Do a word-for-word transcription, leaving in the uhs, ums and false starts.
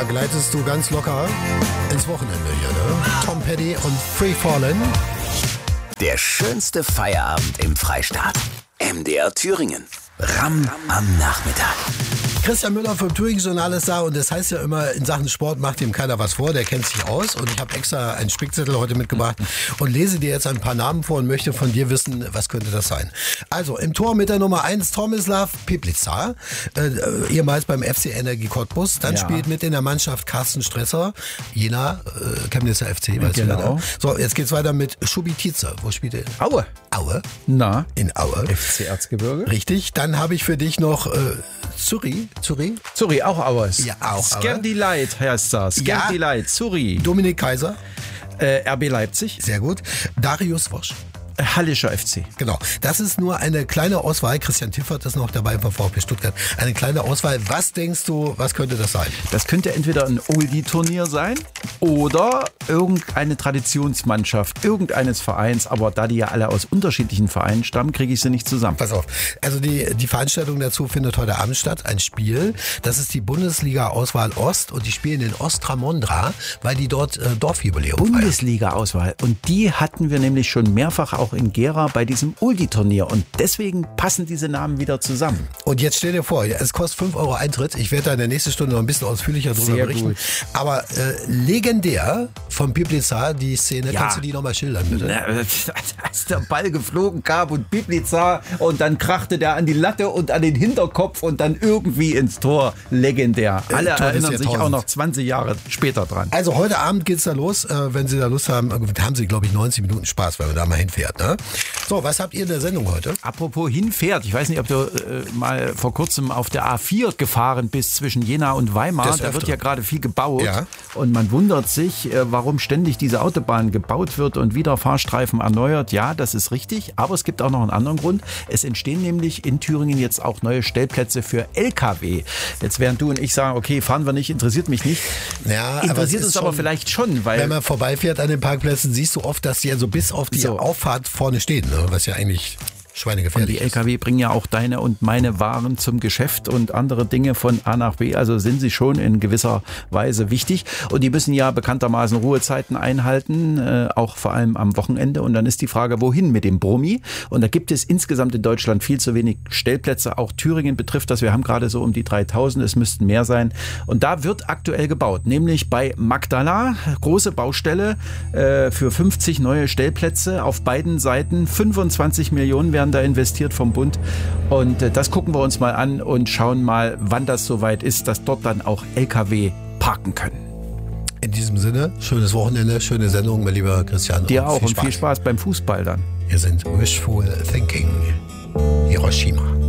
da gleitest du ganz locker ins Wochenende hier, ne? Tom Petty und Free Fallen. Der schönste Feierabend im Freistaat. M D R Thüringen. Ram am Nachmittag. Christian Müller vom Thüringen-Journal ist da und das heißt ja immer, in Sachen Sport macht ihm keiner was vor, der kennt sich aus und ich habe extra einen Spickzettel heute mitgebracht und lese dir jetzt ein paar Namen vor und möchte von dir wissen, was könnte das sein. Also im Tor mit der Nummer eins Tomislav Piplica, äh, ehemals beim F C Energie Cottbus, dann ja. spielt mit in der Mannschaft Carsten Stresser, Jena, äh, Chemnitzer F C, weißt genau. du, ne? So, jetzt geht's weiter mit Schubitice, wo spielt er? Aue. Aue? Na? In Aue. F C Erzgebirge. Richtig, dann habe ich für dich noch äh, Zuri. Zuri? Zuri, auch Auers. Ja, auch Scandy Light heißt das. Scandy Ja. Light, Zuri. Dominik Kaiser. Äh, R B Leipzig. Sehr gut. Darius Wosch. Hallischer F C. Genau. Das ist nur eine kleine Auswahl. Christian Tiffert ist noch dabei vom VfB Stuttgart. Eine kleine Auswahl. Was denkst du, was könnte das sein? Das könnte entweder ein Oldie-Turnier sein oder irgendeine Traditionsmannschaft irgendeines Vereins. Aber da die ja alle aus unterschiedlichen Vereinen stammen, kriege ich sie nicht zusammen. Pass auf. Also die, die Veranstaltung dazu findet heute Abend statt. Ein Spiel. Das ist die Bundesliga-Auswahl Ost und die spielen in Ostramondra, weil die dort äh, Dorfjubiläum feiern. Bundesliga-Auswahl. Und die hatten wir nämlich schon mehrfach auch in Gera bei diesem Oldie-Turnier. Und deswegen passen diese Namen wieder zusammen. Und jetzt stell dir vor, es kostet fünf Euro Eintritt. Ich werde da in der nächsten Stunde noch ein bisschen ausführlicher drüber Sehr berichten. gut. Aber äh, legendär vom Piplica, die Szene, Ja. kannst du die nochmal schildern, bitte? Na, als der Ball geflogen kam und Piplica und dann krachte der an die Latte und an den Hinterkopf und dann irgendwie ins Tor. Legendär. Alle Tor des erinnern sich auch Jahrtausends. noch zwanzig Jahre später dran. Also heute Abend geht's da los. Äh, wenn Sie da Lust haben, haben Sie, glaube ich, neunzig Minuten Spaß, weil man da mal hinfährt. Ne? So, was habt ihr in der Sendung heute? Apropos hinfährt, ich weiß nicht, ob du äh, mal vor kurzem auf der A vier gefahren bist zwischen Jena und Weimar. Des Da wird Öfteren. ja gerade viel gebaut Ja. und man wundert sich, äh, warum ständig diese Autobahn gebaut wird und wieder Fahrstreifen erneuert. Ja, das ist richtig, aber es gibt auch noch einen anderen Grund. Es entstehen nämlich in Thüringen jetzt auch neue Stellplätze für L K W. Jetzt während du und ich sagen, okay, fahren wir nicht, interessiert mich nicht. Ja, aber interessiert es uns ist aber schon- vielleicht schon, weil Wenn man vorbeifährt an den Parkplätzen, siehst du oft, dass die ja so bis auf die So. Auffahrt vorne stehen, ne? Was ja eigentlich Und schweinegefährlich die L K W bringen ja auch deine und meine Waren zum Geschäft und andere Dinge von A nach B. Also sind sie schon in gewisser Weise wichtig. Und die müssen ja bekanntermaßen Ruhezeiten einhalten, äh, auch vor allem am Wochenende. Und dann ist die Frage, wohin mit dem Brummi? Und da gibt es insgesamt in Deutschland viel zu wenig Stellplätze. Auch Thüringen betrifft das. Wir haben gerade so um die dreitausend. Es müssten mehr sein. Und da wird aktuell gebaut, nämlich bei Magdala. Große Baustelle äh, für fünfzig neue Stellplätze auf beiden Seiten. fünfundzwanzig Millionen werden da investiert vom Bund. Und äh, das gucken wir uns mal an und schauen mal, wann das soweit ist, dass dort dann auch L K W parken können. In diesem Sinne, schönes Wochenende, schöne Sendung, mein lieber Christian. Dir auch und viel Spaß beim Fußball dann. Wir sind Wishful Thinking. Hiroshima.